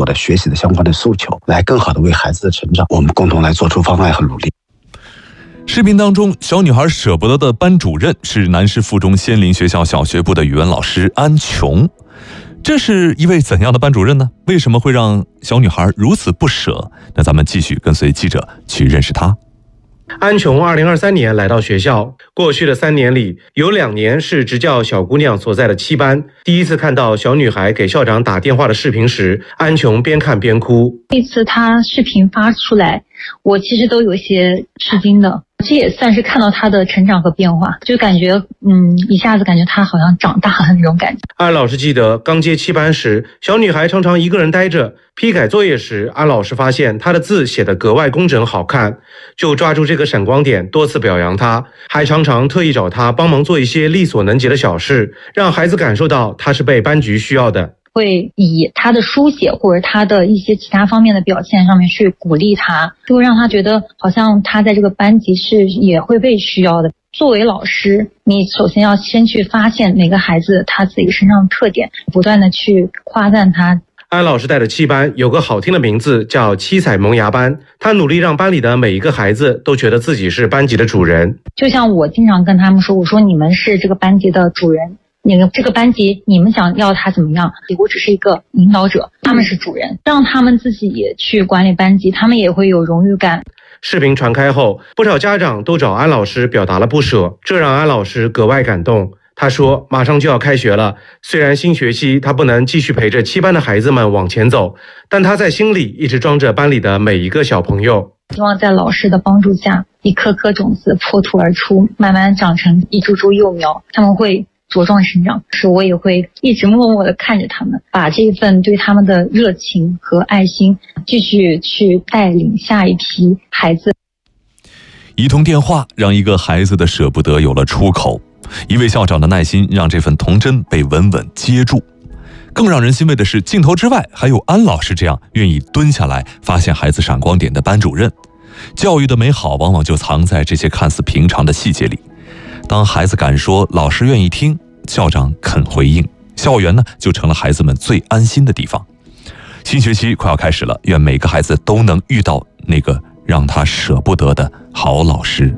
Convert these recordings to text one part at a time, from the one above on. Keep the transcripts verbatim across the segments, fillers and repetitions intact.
活的、学习的相关的诉求，来更好的为孩子的成长，我们共同来做出方案和努力。 视频当中，小女孩舍不得的班主任是南师附中仙林学校小学部的语文老师安琼。这是一位怎样的班主任呢？为什么会让小女孩如此不舍？那咱们继续跟随记者去认识她。 安琼二零二三年来到学校，过去的三年里，有两年是执教小姑娘所在的七班。第一次看到小女孩给校长打电话的视频时，安琼边看边哭。 这次她视频发出来，我其实都有些吃惊的。这也算是看到她的成长和变化，就感觉嗯，一下子感觉她好像长大了那种感觉。 安老师记得刚接七班时，小女孩常常一个人待着，批改作业时，安老师发现她的字写得格外工整好看，就抓住这个闪光点多次表扬她，还常常特意找她帮忙做一些力所能及的小事，让孩子感受到她是被班级需要的。 会以他的书写或者他的一些其他方面的表现上面去鼓励他，就会让他觉得好像他在这个班级是也会被需要的。作为老师，你首先要先去发现每个孩子他自己身上的特点，不断的去夸赞他。 安老师带的七班有个好听的名字叫七彩萌芽班，他努力让班里的每一个孩子都觉得自己是班级的主人。 就像我经常跟他们说，我说你们是这个班级的主人，你们这个班级你们想要他怎么样，我只是一个引导者，他们是主人，让他们自己也去管理班级，他们也会有荣誉感。 视频传开后，不少家长都找安老师表达了不舍，这让安老师格外感动。他说马上就要开学了，虽然新学期他不能继续陪着七班的孩子们往前走，但他在心里一直装着班里的每一个小朋友。 希望在老师的帮助下，一颗颗种子破土而出，慢慢长成一株株幼苗，他们会茁壮成长。是我也会一直默默地看着他们，把这份对他们的热情和爱心继续去带领下一批孩子。 一通电话让一个孩子的舍不得有了出口，一位校长的耐心让这份童真被稳稳接住。更让人欣慰的是，镜头之外还有安老师这样愿意蹲下来发现孩子闪光点的班主任。教育的美好往往就藏在这些看似平常的细节里。当孩子敢说，老师愿意听，校长肯回应，校园呢就成了孩子们最安心的地方。新学期快要开始了，愿每个孩子都能遇到那个让他舍不得的好老师。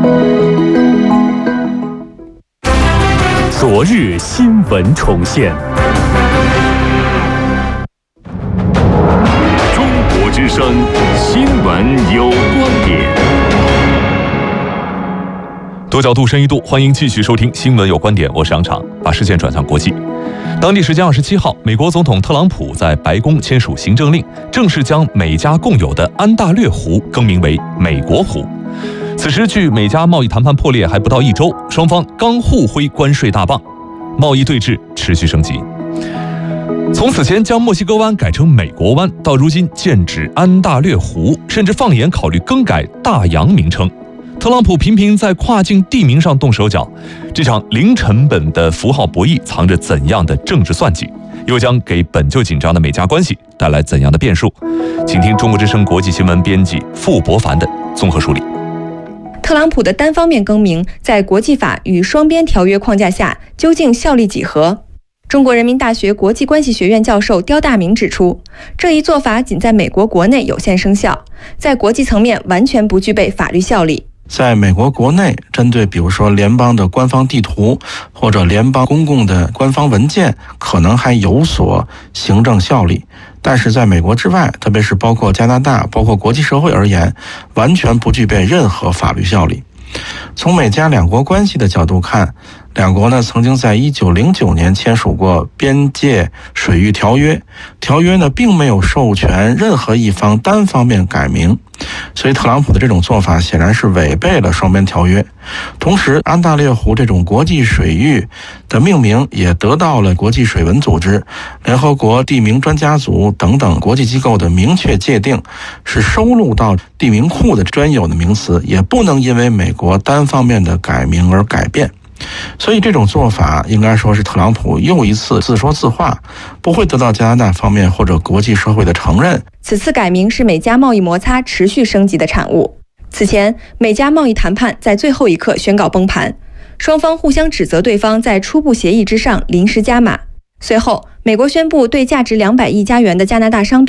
昨日新闻重现，中国之声新闻有观点。 多角度深一度，欢迎继续收听新闻有观点，我是杨昶。把视线转向国际，当地时间二十七号，美国总统特朗普在白宫签署行政令，正式将美加共有的安大略湖更名为美国湖。此时距美加贸易谈判破裂还不到一周，双方刚互挥关税大棒，贸易对峙持续升级。从此前将墨西哥湾改成美国湾，到如今剑指安大略湖，甚至放眼考虑更改大洋名称。特朗普频频在跨境地名上动手脚，这场零成本的符号博弈藏着怎样的政治算计？又将给本就紧张的美加关系带来怎样的变数？请听中国之声国际新闻编辑傅博凡的综合梳理。 特朗普的单方面更名，在国际法与双边条约框架下，究竟效力几何？中国人民大学国际关系学院教授刁大明指出，这一做法仅在美国国内有限生效，在国际层面完全不具备法律效力。 在美国国内，针对比如说联邦的官方地图或者联邦公共的官方文件，可能还有所行政效力，但是在美国之外，特别是包括加拿大、包括国际社会而言，完全不具备任何法律效力。从美加两国关系的角度看，两国呢曾经在一九零九年签署过边界水域条约，条约呢并没有授权任何一方单方面改名，所以特朗普的这种做法显然是违背了双边条约。同时，安大略湖这种国际水域的命名也得到了国际水文组织、联合国地名专家组等等国际机构的明确界定，是收录到地名库的专有的名词，也不能因为美国单方面的改名而改变。所以这种做法应该说是特朗普又一次自说自话，不会得到加拿大方面或者国际社会的承认。 此次改名是美加贸易摩擦持续升级的产物。此前，美加贸易谈判在最后一刻宣告崩盘，双方互相指责对方在初步协议之上临时加码。随后，美国宣布对价值两百亿加元的加拿大商品